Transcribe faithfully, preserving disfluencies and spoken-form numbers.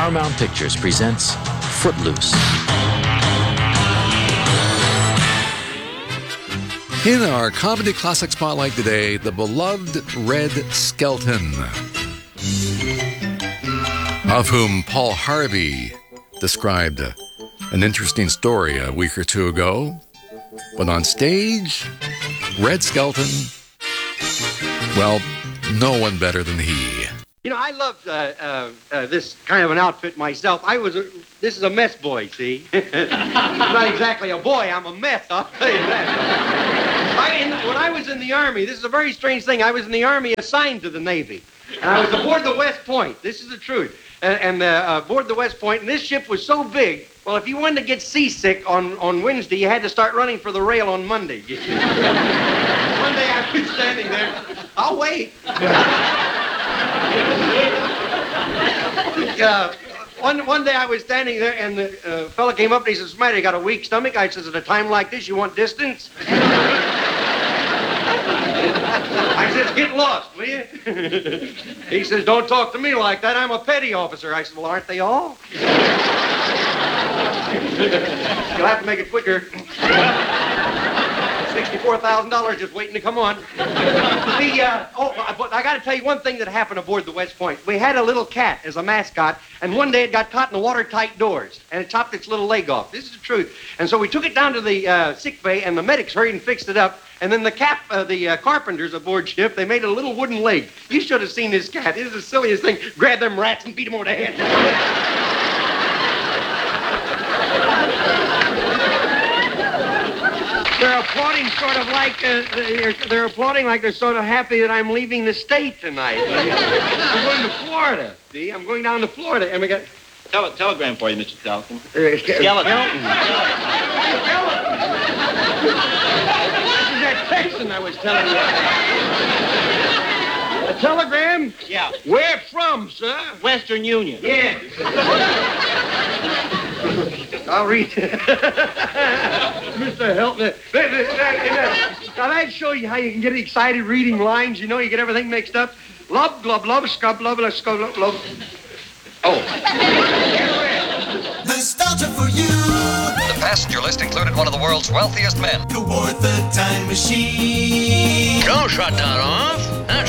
Paramount Pictures presents Footloose. In our comedy classic spotlight today, the beloved Red Skelton, of whom Paul Harvey described an interesting story a week or two ago. But on stage, Red Skelton, well, no one better than he. You know, I love uh, uh, uh, this kind of an outfit myself. I was a, this is a mess boy, see? I'm not exactly a boy, I'm a mess, I'll tell you that. I, in, when I was in the Army, this is a very strange thing. I was in the Army assigned to the Navy. And I was aboard the West Point. This is the truth. And, and uh, aboard the West Point, and this ship was so big, well, if you wanted to get seasick on, on Wednesday, you had to start running for the rail on Monday. One day I was standing there. I'll wait. uh, one, one day I was standing there, and the uh, fella came up and he says, "Matt, you got a weak stomach?" I says, "At a time like this, you want distance?" I says, "Get lost, will you?" He says, "Don't talk to me like that. I'm a petty officer." I said, "Well, aren't they all?" You'll have to make it quicker. sixty-four thousand dollars just waiting to come on. The, uh, oh, but I got to tell you one thing that happened aboard the West Point. We had a little cat as a mascot, and one day it got caught in the watertight doors, and it chopped its little leg off. This is the truth. And so we took it down to the uh, sick bay, and the medics hurried and fixed it up. And then the cap, uh, the uh, carpenters aboard ship, they made a little wooden leg. You should have seen this cat. It is the silliest thing. Grab them rats and beat them over the head. They're applauding sort of like, uh, they're, they're applauding like they're sort of happy that I'm leaving the state tonight. I'm going to Florida, see? I'm going down to Florida, and we got... Tele- telegram for you, Mister Skeleton. Uh, ske- Skeleton. Skeleton. This is that Texan I was telling you. A telegram? Yeah. Where from, sir? Western Union. Yeah. I'll read. Mister Help me. Now, that show you how you can get excited reading lines. You know, you get everything mixed up. Lub, glub, lub, scub, lub, lub, scub, lub, lub. Oh. Nostalgia for you. The passenger list included one of the world's wealthiest men. Aboard the time machine. Don't shut that off. That's